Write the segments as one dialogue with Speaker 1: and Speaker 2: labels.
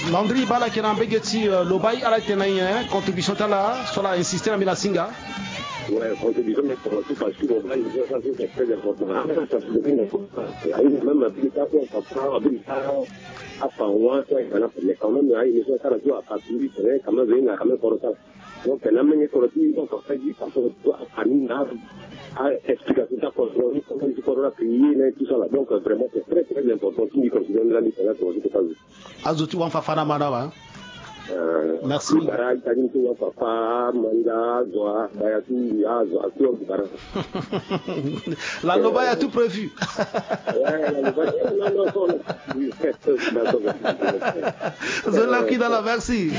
Speaker 1: Landry Bala qui a begeti l'obay à la tenaille, contribution tala, sur la insister à Milasinga.
Speaker 2: Ouais, contribution, mais surtout parce que l'obay, ça c'est très important. Ça se devient important. Même application, ça prend habilitation, à part moi, mais quand même, il y a ça radio à partir du terrain, quand même, il y a quand même pour ça. Donc, la manière corrective, donc, en fait, il faut à Nina, à explication de la construction, comment il faut la prier, tout ça là. Donc, vraiment, c'est très, très important. Si nous considérons la mission, là, c'est aussi pas vu.
Speaker 1: Azuti Wamfafana Manawa. Merci. La Loba a tout prévu. Zola Kidala, merci.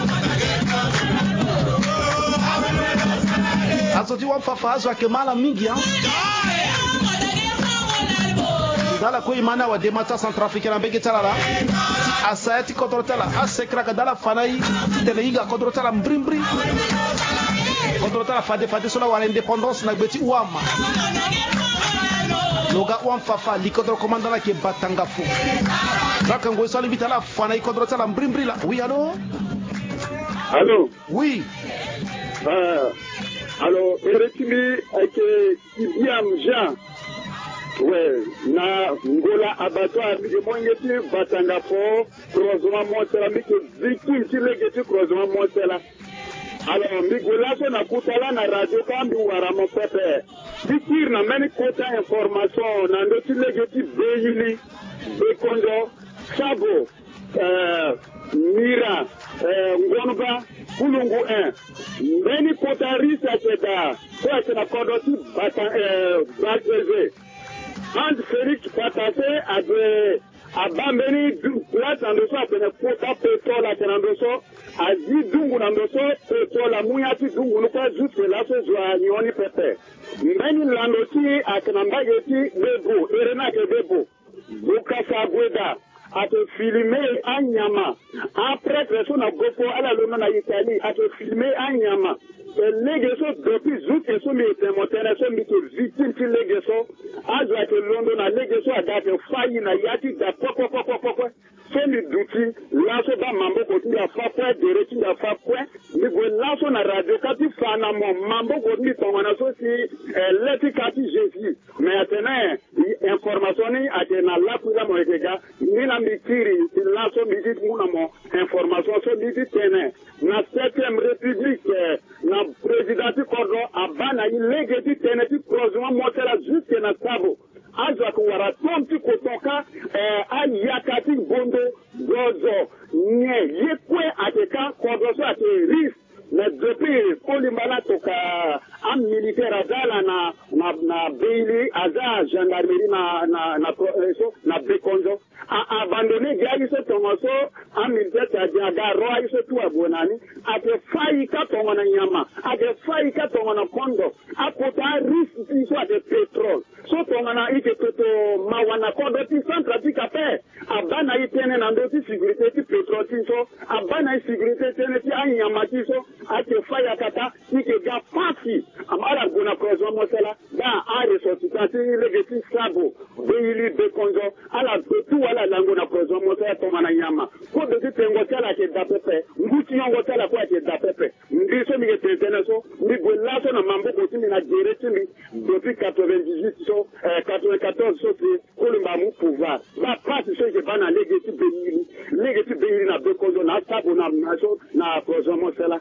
Speaker 1: Azuti Wamfafa, Zwakemala Mingia. Dala ko imana wa demata centrafricaine ambege talala asayati kontrotala asekra kadala fanai teleiga kontrotala mbrimbri kontrotala fade sola wa indépendance na beti uama loga uam fafa likodro commandant ke batanga fo baka ngo sali bitala fanai kontrotala mbrimbri la oui allô oui
Speaker 3: allô eretimi ake Ibiam Jean. Ouais, na ngola abattoir mi mongeti batanga fo croisement montela mi ke victime ti legeti croisement montela alors mi gola so na kutala na radio kambi wara mo pepe dikir na meni kota information na ndo ti legeti beyili bekondo sabo mira ngonba kulungu 1 meni kota research da ko na kodoti batanga Quand Félix Patassé a bambeni place en dessous, a fait une quota pétrole à Tenandoso, a dit Dungu Nandoso, pétrole à Mouyati Dungu, nous pas juste là, ce soit Nyoni Pepe. Meni Landoti, a Tenambageti, Debo, Erena Debo, Bukasa Gweda, a te filmer à Nyama. Après, personne a Gopo, à la Luna, en Italie, a te filmer à Nyama. Legeso depuis zout et so mi temotene so mi to victime ti legeso azwa ke London na legeso ada ke fayi na yati da poko so mi duti laso ba mambo ko ti ya fa kwa dere ti ya fa kwa mi go laso na radio kati fana mo mambo ko mi to wana so si leti kati jefi mais atena information ni atena la kula mo ekega ni na mi tiri ti laso mi dit muna mo information so mi dit tene na 7e république na président Kordo abana ilegeti teneti croisement motela jusque na sabo azwa ko wara tomti ko toka ayakati bondo gozo nye yekwe ateka Kordo so ate ris na depuis Kolimbala toka am militaire azala na Beili aza gendarmerie na Bekonzo a abandonné gari so tomoso am militaire tajaga roi so tu abonani ate fayi ka tongona nyama ate fayi ka tongona kondo akota risque so ate pétrole so tongona ite toto mawana kondo ti centre kape abana itene na ndoti sécurité ti pétrole ti so abana sécurité tene ti anyama ti so ate faya kata ike ga parti amara gona croisement mosela da a ressortissant ti legeti sabo Beili Bekonzo ala tout ala lango na croisement mosela tomana nyama ko de tengo tela ke da pepe nguti yongo tela kwa ke da pepe ndiso mi ke tene so mi golaso na mambo ko timi na direct mi depuis 98 so 94 so ti kolumba mu pouvoir ba parti so ke bana legeti Beili na Bekonzo na sabo na so na croisement mosela